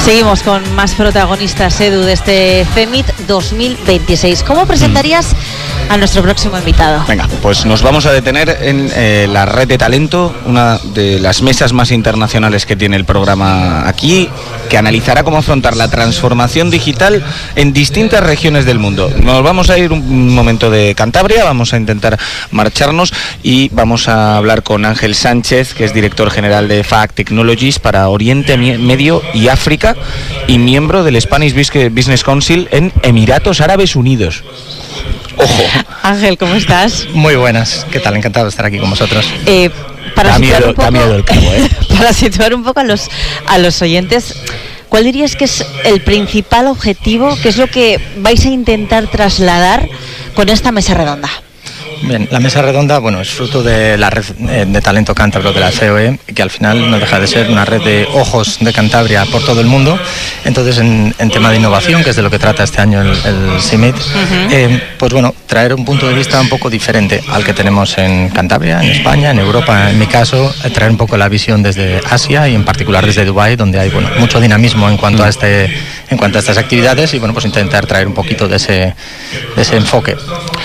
Seguimos con más protagonistas, Edu, de este CEMIT 2026. ¿Cómo presentarías a nuestro próximo invitado? Venga, pues nos vamos a detener en la red de talento, una de las mesas más internacionales que tiene el programa aquí, que analizará cómo afrontar la transformación digital en distintas regiones del mundo. Nos vamos a ir un momento de Cantabria, vamos a intentar marcharnos y vamos a hablar con Ángel Sánchez, que es director general de FAAC Technologies para Oriente Medio y África y miembro del Spanish Business Council en Emiratos Árabes Unidos. Ojo. Ángel, ¿cómo estás? Muy buenas, ¿qué tal? Encantado de estar aquí con vosotros. Da miedo el cabo, ¿eh? Para situar un poco a los oyentes, ¿cuál dirías que es el principal objetivo? ¿Qué es lo que vais a intentar trasladar con esta mesa redonda? Bien, la mesa redonda, bueno, es fruto de la red de talento cántabro de la COE, que al final no deja de ser una red de ojos de Cantabria por todo el mundo. Entonces, en tema de innovación, que es de lo que trata este año el CIMIT, pues bueno, traer un punto de vista un poco diferente al que tenemos en Cantabria, en España, en Europa, en mi caso, traer un poco la visión desde Asia y en particular desde Dubái, donde hay mucho dinamismo en cuanto a estas actividades y bueno, pues intentar traer un poquito de ese enfoque.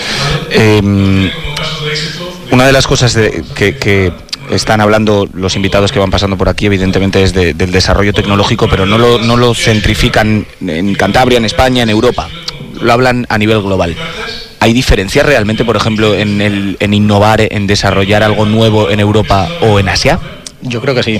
Una de las cosas que están hablando los invitados que van pasando por aquí, evidentemente, es del desarrollo tecnológico, pero no lo centrifican en Cantabria, en España, en Europa, lo hablan a nivel global. ¿Hay diferencias realmente, por ejemplo, en innovar, en desarrollar algo nuevo en Europa o en Asia? Yo creo que sí.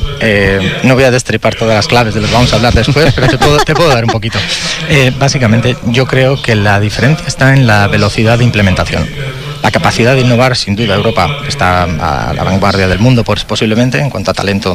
No voy a destripar todas las claves de lo que vamos a hablar después, pero te puedo dar un poquito. Básicamente, yo creo que la diferencia está en la velocidad de implementación. La capacidad de innovar, sin duda, Europa está a la vanguardia del mundo, posiblemente, en cuanto a talento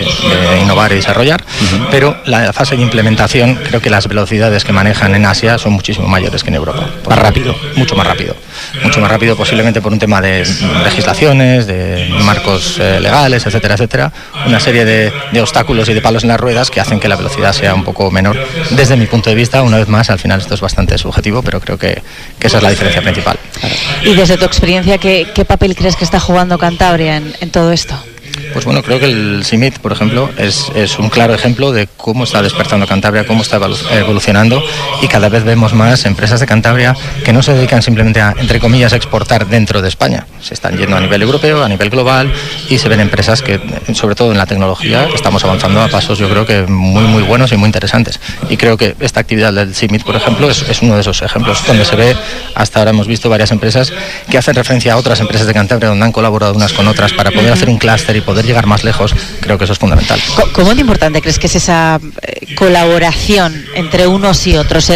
de innovar y desarrollar, pero la fase de implementación, creo que las velocidades que manejan en Asia son muchísimo mayores que en Europa. Más rápido. Mucho más rápido, posiblemente por un tema de legislaciones, de marcos legales, etcétera, etcétera, una serie de obstáculos y de palos en las ruedas que hacen que la velocidad sea un poco menor. Desde mi punto de vista, una vez más, al final esto es bastante subjetivo, pero creo que esa es la diferencia principal. Y desde tu experiencia, ¿qué papel crees que está jugando Cantabria en todo esto? Pues bueno, creo que el CIMIT, por ejemplo, es un claro ejemplo de cómo está despertando Cantabria, cómo está evolucionando y cada vez vemos más empresas de Cantabria que no se dedican simplemente a, entre comillas, exportar dentro de España. Se están yendo a nivel europeo, a nivel global y se ven empresas que, sobre todo en la tecnología, estamos avanzando a pasos, yo creo que muy buenos y muy interesantes. Y creo que esta actividad del CIMIT, por ejemplo, es uno de esos ejemplos donde se ve, hasta ahora hemos visto varias empresas que hacen referencia a otras empresas de Cantabria donde han colaborado unas con otras para poder hacer un clúster y poder llegar más lejos. Creo que eso es fundamental. ¿Cómo de importante crees que es esa colaboración entre unos y otros?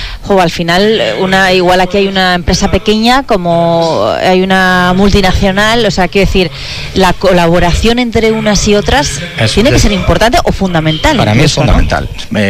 Al final, igual aquí hay una empresa pequeña como hay una multinacional, o sea, quiero decir, la colaboración entre unas y otras tiene que ser importante o fundamental. Para mí es fundamental.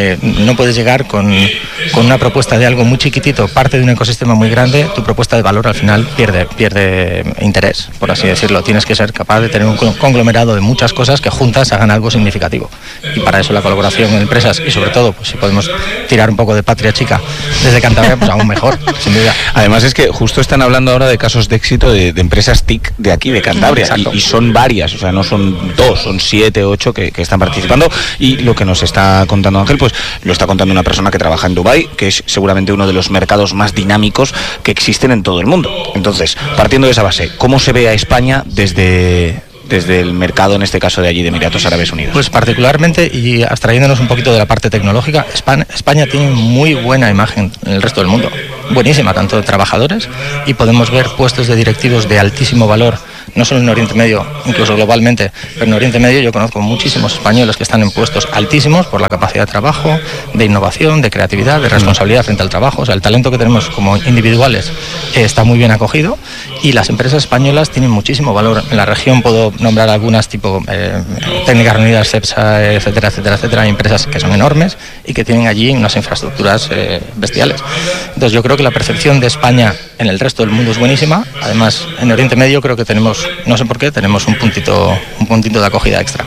No puedes llegar con una propuesta de algo muy chiquitito, parte de un ecosistema muy grande, tu propuesta de valor al final pierde interés, por así decirlo. Tienes que ser capaz de tener un conglomerado de muchas cosas que juntas hagan algo significativo. Y para eso la colaboración en empresas y sobre todo, pues si podemos tirar un poco de patria chica desde Cantabria, pues aún mejor, sin duda. Además es que justo están hablando ahora de casos de éxito de empresas TIC de aquí, de Cantabria, y son varias, o sea, no son 2, son 7, 8 que están participando, y lo que nos está contando Ángel, pues lo está contando una persona que trabaja en Dubái, que es seguramente uno de los mercados más dinámicos que existen en todo el mundo. Entonces, partiendo de esa base, ¿cómo se ve a España desde el mercado, en este caso de allí, de Emiratos Árabes Unidos? Pues particularmente, y abstrayéndonos un poquito de la parte tecnológica, España tiene muy buena imagen en el resto del mundo, buenísima, tanto de trabajadores, y podemos ver puestos de directivos de altísimo valor, no solo en Oriente Medio, incluso globalmente, pero en Oriente Medio yo conozco muchísimos españoles que están en puestos altísimos por la capacidad de trabajo, de innovación, de creatividad, de responsabilidad frente al trabajo. O sea, el talento que tenemos como individuales está muy bien acogido y las empresas españolas tienen muchísimo valor. En la región puedo nombrar algunas tipo Técnicas Reunidas, CEPSA, etcétera, etcétera, etcétera. Hay empresas que son enormes y que tienen allí unas infraestructuras bestiales. Entonces yo creo que la percepción de España en el resto del mundo es buenísima. Además, en Oriente Medio creo que tenemos, no sé por qué, tenemos un puntito de acogida extra.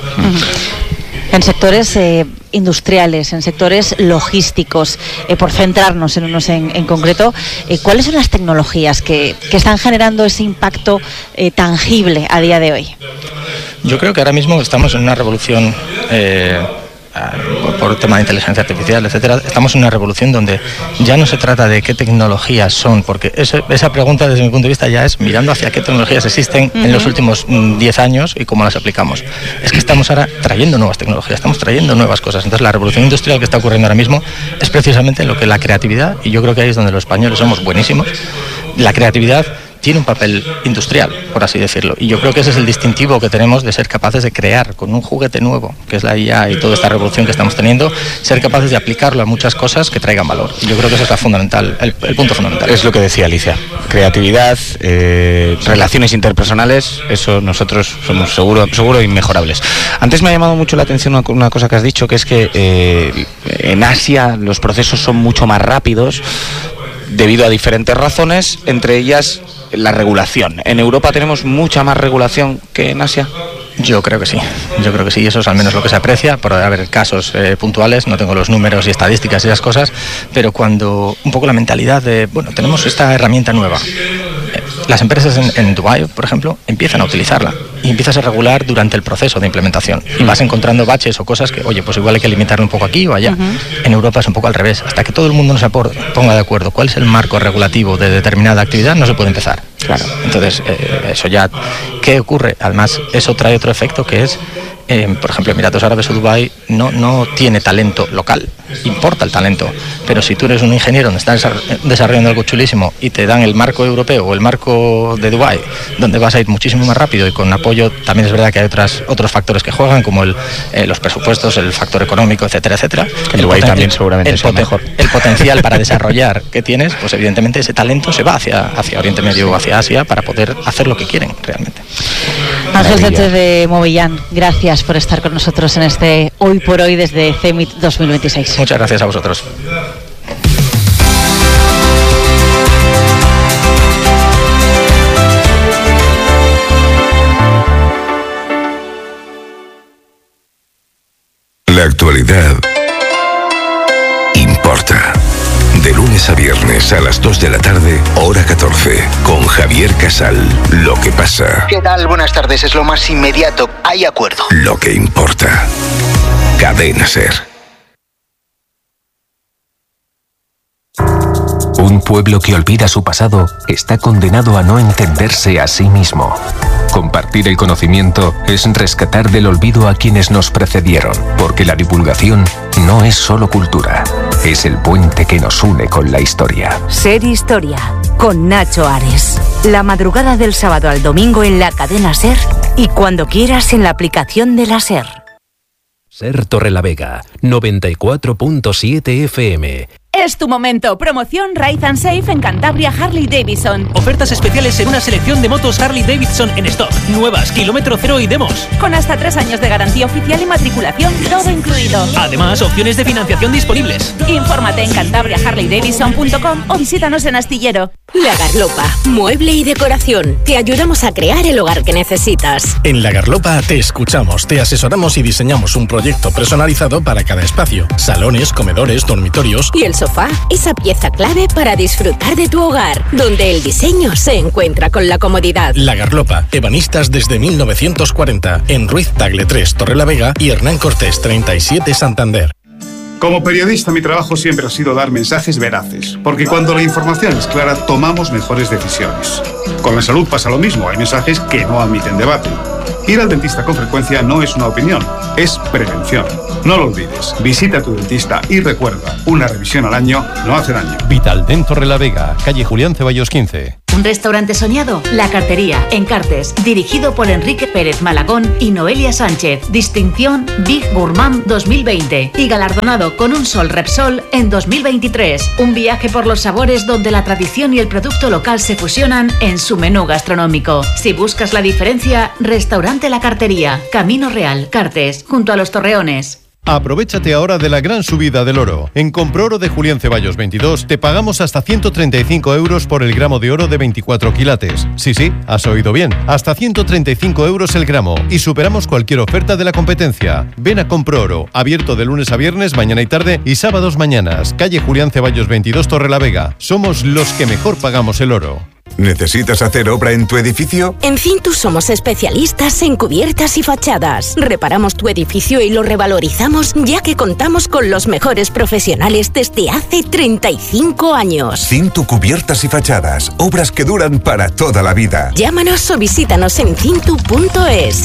En sectores industriales, en sectores logísticos, por centrarnos en unos en concreto, ¿cuáles son las tecnologías que están generando ese impacto tangible a día de hoy? Yo creo que ahora mismo estamos en una revolución por tema de inteligencia artificial, etcétera, estamos en una revolución donde ya no se trata de qué tecnologías son, porque esa pregunta desde mi punto de vista ya es mirando hacia qué tecnologías existen en los últimos 10 años y cómo las aplicamos. Es que estamos ahora trayendo nuevas tecnologías, estamos trayendo nuevas cosas. Entonces la revolución industrial que está ocurriendo ahora mismo es precisamente lo que la creatividad, y yo creo que ahí es donde los españoles somos buenísimos, la creatividad tiene un papel industrial, por así decirlo. Y yo creo que ese es el distintivo que tenemos de ser capaces de crear con un juguete nuevo, que es la IA y toda esta revolución que estamos teniendo, ser capaces de aplicarlo a muchas cosas que traigan valor. Y yo creo que eso es la fundamental, el punto fundamental. Es lo que decía Alicia. Creatividad, relaciones interpersonales, eso nosotros somos seguro inmejorables. Antes me ha llamado mucho la atención una cosa que has dicho, que es que en Asia los procesos son mucho más rápidos debido a diferentes razones, entre ellas la regulación. ¿En Europa tenemos mucha más regulación que en Asia? Yo creo que sí, y eso es al menos lo que se aprecia, por haber casos puntuales, no tengo los números y estadísticas y esas cosas, pero cuando un poco la mentalidad de, bueno, tenemos esta herramienta nueva, las empresas en Dubái, por ejemplo, empiezan a utilizarla y empiezas a regular durante el proceso de implementación y vas encontrando baches o cosas que, oye, pues igual hay que limitarlo un poco aquí o allá. En Europa es un poco al revés, hasta que todo el mundo no se ponga de acuerdo cuál es el marco regulativo de determinada actividad, no se puede empezar. Claro. Entonces, eso ya, ¿qué ocurre? Además, eso trae otro efecto que es, por ejemplo, Emiratos Árabes o Dubái no tiene talento local, importa el talento, pero si tú eres un ingeniero donde estás desarrollando algo chulísimo y te dan el marco europeo o el marco de Dubái, donde vas a ir muchísimo más rápido y con apoyo, también es verdad que hay otros factores que juegan, como los presupuestos, el factor económico, etcétera, etcétera. El Dubái también seguramente es mejor. El potencial para desarrollar que tienes, pues evidentemente ese talento se va hacia Oriente Medio o hacia Asia para poder hacer lo que quieren realmente. Ángel Sánchez de Movillán, gracias por estar con nosotros en este Hoy por Hoy desde CEMIT 2026. Muchas gracias a vosotros. La actualidad importa. De lunes a viernes a las 2 de la tarde, hora 14, con Javier Casal. Lo que pasa. ¿Qué tal? Buenas tardes. Es lo más inmediato. Hay acuerdo. Lo que importa. Cadena SER. Un pueblo que olvida su pasado está condenado a no entenderse a sí mismo. Compartir el conocimiento es rescatar del olvido a quienes nos precedieron, porque la divulgación no es solo cultura, es el puente que nos une con la historia. Ser Historia, con Nacho Ares. La madrugada del sábado al domingo en la cadena SER y cuando quieras en la aplicación de la SER. SER Torrelavega, 94.7 FM. Es tu momento. Promoción Ride and Safe en Cantabria Harley Davidson. Ofertas especiales en una selección de motos Harley Davidson en stock. Nuevas, kilómetro cero y demos. Con hasta 3 años de garantía oficial y matriculación, todo incluido. Además, opciones de financiación disponibles. Infórmate en cantabriaharleydavidson.com o visítanos en Astillero. La Garlopa, mueble y decoración. Te ayudamos a crear el hogar que necesitas. En La Garlopa te escuchamos, te asesoramos y diseñamos un proyecto personalizado para cada espacio. Salones, comedores, dormitorios. Y el sofá, esa pieza clave para disfrutar de tu hogar, donde el diseño se encuentra con la comodidad. La Garlopa, ebanistas desde 1940, en Ruiz Tagle 3, Torrelavega y Hernán Cortés 37, Santander. Como periodista, mi trabajo siempre ha sido dar mensajes veraces, porque cuando la información es clara, tomamos mejores decisiones. Con la salud pasa lo mismo, hay mensajes que no admiten debate. Ir al dentista con frecuencia no es una opinión, es prevención. No lo olvides, visita a tu dentista y recuerda, una revisión al año no hace daño. Vitaldent Torrelavega, calle Julián Ceballos 15. Un restaurante soñado, La Cartería, en Cartes, dirigido por Enrique Pérez Malagón y Noelia Sánchez. Distinción Big Gourmand 2020 y galardonado con un Sol Repsol en 2023. Un viaje por los sabores donde la tradición y el producto local se fusionan en su menú gastronómico. Si buscas la diferencia, Restaurante La Cartería, Camino Real, Cartes, junto a los Torreones. Aprovéchate ahora de la gran subida del oro. En Comproro de Julián Ceballos 22 te pagamos hasta 135 euros por el gramo de oro de 24 quilates. Sí, has oído bien. Hasta 135 euros el gramo y superamos cualquier oferta de la competencia. Ven a Comproro, abierto de lunes a viernes, mañana y tarde y sábados mañanas. Calle Julián Ceballos 22, Torrelavega. Somos los que mejor pagamos el oro. ¿Necesitas hacer obra en tu edificio? En Cintu somos especialistas en cubiertas y fachadas. Reparamos tu edificio y lo revalorizamos, ya que contamos con los mejores profesionales desde hace 35 años. Cintu Cubiertas y Fachadas. Obras que duran para toda la vida. Llámanos o visítanos en cintu.es.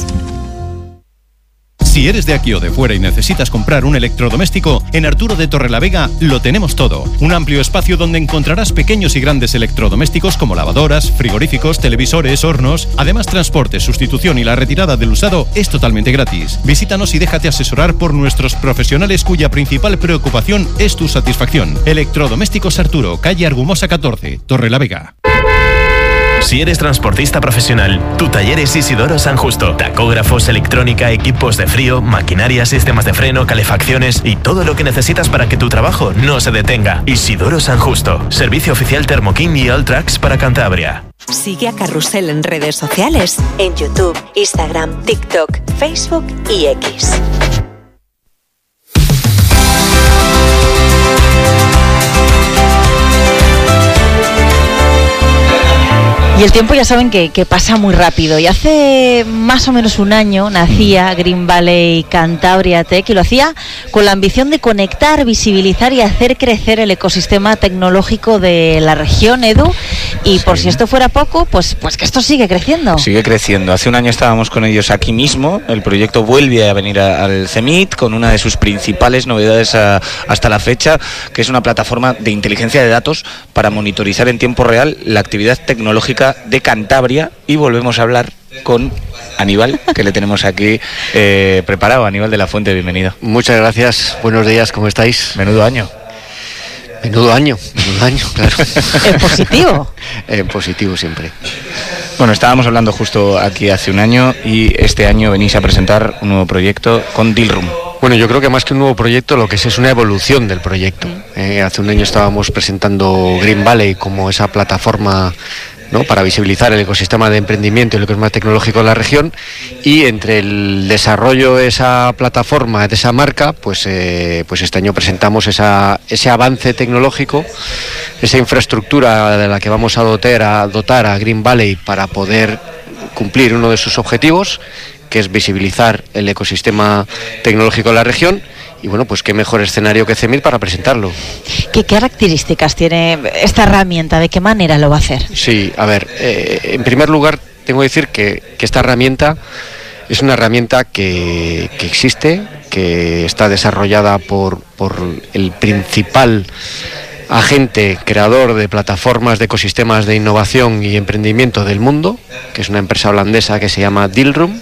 Si eres de aquí o de fuera y necesitas comprar un electrodoméstico, en Arturo de Torrelavega lo tenemos todo. Un amplio espacio donde encontrarás pequeños y grandes electrodomésticos como lavadoras, frigoríficos, televisores, hornos. Además, transporte, sustitución y la retirada del usado es totalmente gratis. Visítanos y déjate asesorar por nuestros profesionales cuya principal preocupación es tu satisfacción. Electrodomésticos Arturo, calle Argumosa 14, Torrelavega. Si eres transportista profesional, tu taller es Isidoro San Justo. Tacógrafos, electrónica, equipos de frío, maquinaria, sistemas de freno, calefacciones y todo lo que necesitas para que tu trabajo no se detenga. Isidoro San Justo. Servicio oficial Thermokin y Alltrax para Cantabria. Sigue a Carrusel en redes sociales, en YouTube, Instagram, TikTok, Facebook y X. Y el tiempo ya saben que pasa muy rápido. Y hace más o menos un año nacía Green Valley Cantabria Tech, y lo hacía con la ambición de conectar, visibilizar y hacer crecer el ecosistema tecnológico de la región, Edu. Y por si esto fuera poco, pues que esto sigue creciendo. Sigue creciendo. Hace un año estábamos con ellos aquí mismo. El proyecto vuelve a venir al CEMIT con una de sus principales novedades hasta la fecha, que es una plataforma de inteligencia de datos para monitorizar en tiempo real la actividad tecnológica de Cantabria. Y volvemos a hablar con Aníbal, que le tenemos aquí preparado. Aníbal de la Fuente, bienvenido. Muchas gracias, buenos días, ¿cómo estáis? Menudo año, claro. ¿En positivo? En positivo siempre. Bueno, estábamos hablando justo aquí hace un año, y este año venís a presentar un nuevo proyecto con Dealroom. Bueno, yo creo que más que un nuevo proyecto, lo que es una evolución del proyecto. Hace un año estábamos presentando Green Valley como esa plataforma, ¿no?, para visibilizar el ecosistema de emprendimiento y el ecosistema tecnológico de la región, y entre el desarrollo de esa plataforma, de esa marca, pues este año presentamos ese avance tecnológico, esa infraestructura de la que vamos a dotar a Green Valley para poder cumplir uno de sus objetivos, que es visibilizar el ecosistema tecnológico de la región. Y bueno, pues qué mejor escenario que CEMIT para presentarlo. ¿Qué características tiene esta herramienta? ¿De qué manera lo va a hacer? Sí, a ver, en primer lugar tengo que decir que esta herramienta es una herramienta que existe, que está desarrollada por el principal agente creador de plataformas de ecosistemas de innovación y emprendimiento del mundo, que es una empresa holandesa que se llama Dealroom.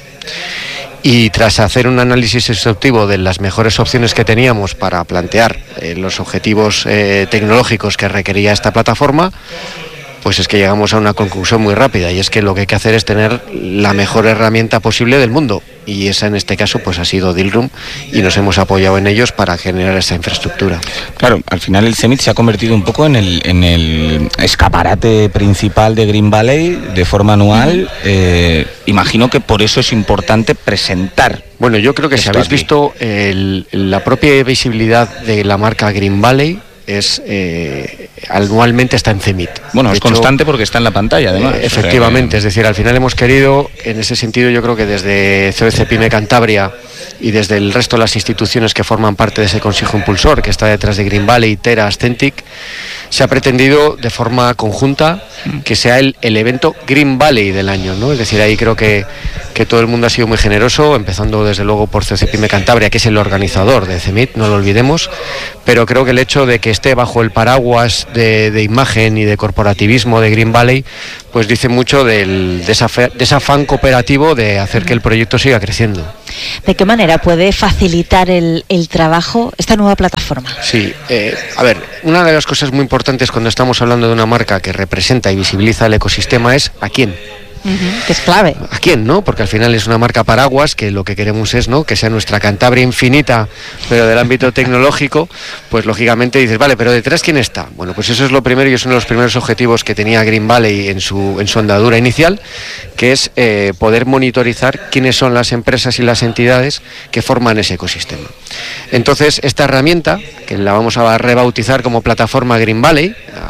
Y tras hacer un análisis exhaustivo de las mejores opciones que teníamos para plantear los objetivos tecnológicos que requería esta plataforma, pues es que llegamos a una conclusión muy rápida, y es que lo que hay que hacer es tener la mejor herramienta posible del mundo, y esa en este caso pues ha sido Dealroom, y nos hemos apoyado en ellos para generar esta infraestructura. Claro, al final el CEMIT se ha convertido un poco en el escaparate principal de Green Valley de forma anual. Imagino que por eso es importante presentar. Bueno, yo creo que si habéis visto la propia visibilidad de la marca Green Valley es anualmente está en CEMIT. Bueno, es constante porque está en la pantalla, además. Efectivamente, es decir, al final hemos querido, en ese sentido, yo creo que desde COEC Pyme Cantabria y desde el resto de las instituciones que forman parte de ese consejo impulsor que está detrás de Green Valley, Tera, Ascentic, se ha pretendido de forma conjunta que sea el evento Green Valley del año, ¿no? Es decir, ahí creo que todo el mundo ha sido muy generoso, empezando desde luego por COEC Pyme Cantabria, que es el organizador de CEMIT, no lo olvidemos, pero creo que el hecho de que esté bajo el paraguas de imagen y de corporativismo de Green Valley, pues dice mucho de ese afán cooperativo de hacer que el proyecto siga creciendo. ¿De qué manera puede facilitar el trabajo esta nueva plataforma? Sí, a ver, una de las cosas muy importantes cuando estamos hablando de una marca que representa y visibiliza el ecosistema es a quién. Que es clave. ¿A quién, no? Porque al final es una marca paraguas, que lo que queremos es, ¿no?, que sea nuestra Cantabria infinita, pero del ámbito tecnológico. Pues lógicamente dices, vale, pero detrás ¿quién está? Bueno, pues eso es lo primero, y es uno de los primeros objetivos que tenía Green Valley en su andadura inicial, que es poder monitorizar quiénes son las empresas y las entidades que forman ese ecosistema. Entonces, esta herramienta, que la vamos a rebautizar como plataforma Green Valley,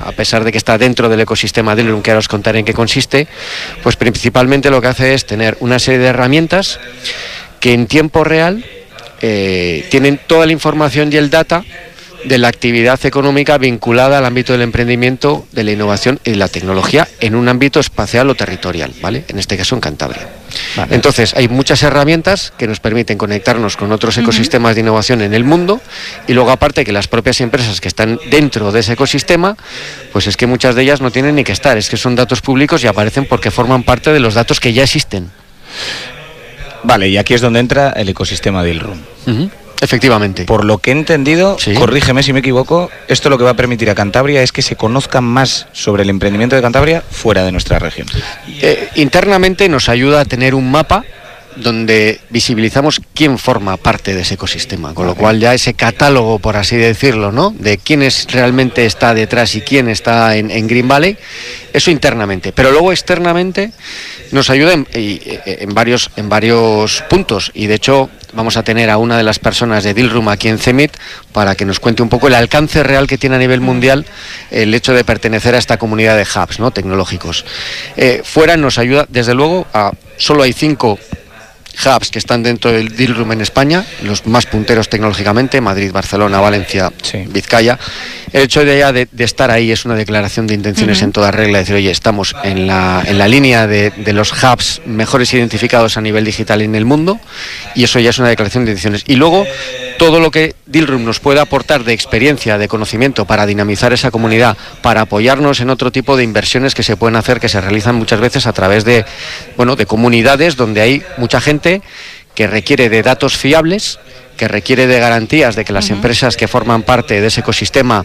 a pesar de que está dentro del ecosistema Dealroom, que ahora os contaré en qué consiste, pues principalmente lo que hace es tener una serie de herramientas que en tiempo real tienen toda la información y el data de la actividad económica vinculada al ámbito del emprendimiento, de la innovación y de la tecnología en un ámbito espacial o territorial, ¿vale? En este caso en Cantabria. Vale. Entonces hay muchas herramientas que nos permiten conectarnos con otros ecosistemas de innovación en el mundo, y luego aparte que las propias empresas que están dentro de ese ecosistema, pues es que muchas de ellas no tienen ni que estar, es que son datos públicos y aparecen porque forman parte de los datos que ya existen. Vale, y aquí es donde entra el ecosistema Dealroom. Efectivamente. Por lo que he entendido, corrígeme si me equivoco, esto lo que va a permitir a Cantabria es que se conozca más sobre el emprendimiento de Cantabria fuera de nuestra región. Internamente nos ayuda a tener un mapa donde visibilizamos quién forma parte de ese ecosistema, con lo cual ya ese catálogo, por así decirlo, ¿no?, de quién realmente está detrás y quién está en Green Valley, eso internamente. Pero luego externamente nos ayuda en varios puntos, y de hecho vamos a tener a una de las personas de Dealroom aquí en CEMIT para que nos cuente un poco el alcance real que tiene a nivel mundial el hecho de pertenecer a esta comunidad de hubs, ¿no?, tecnológicos. Fuera nos ayuda, desde luego, solo hay 5 hubs que están dentro del Dealroom en España, los más punteros tecnológicamente: Madrid, Barcelona, Valencia, Vizcaya. El hecho de estar ahí es una declaración de intenciones en toda regla, decir, oye, estamos en la línea de los hubs mejores identificados a nivel digital en el mundo, y eso ya es una declaración de intenciones. Y luego todo lo que Dealroom nos puede aportar de experiencia, de conocimiento para dinamizar esa comunidad, para apoyarnos en otro tipo de inversiones que se pueden hacer, que se realizan muchas veces a través de comunidades donde hay mucha gente que requiere de datos fiables, que requiere de garantías de que las empresas que forman parte de ese ecosistema,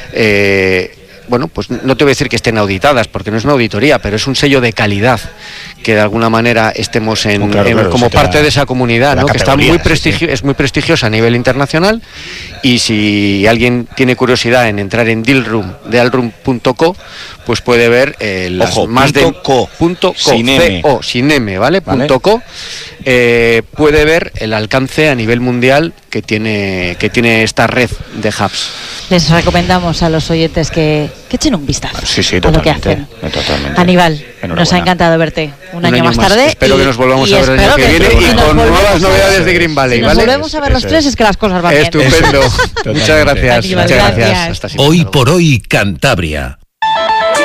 pues no te voy a decir que estén auditadas, porque no es una auditoría, pero es un sello de calidad, que de alguna manera estemos como parte de esa comunidad, ¿no?, que está es muy prestigiosa a nivel internacional. Y si alguien tiene curiosidad en entrar en dealroom.co, pues puede ver las más de sin M, ¿vale? .co, puede ver el alcance a nivel mundial que tiene esta red de hubs. Les recomendamos a los oyentes que echen un vistazo a lo que hacen. Totalmente. Aníbal, nos ha encantado verte un año más tarde. Espero que nos volvamos a ver el año que viene y con nuevas novedades de Green Valley. Si nos volvemos a ver los tres, es que las cosas van bien. Estupendo. Muchas gracias. Hoy por hoy, Cantabria.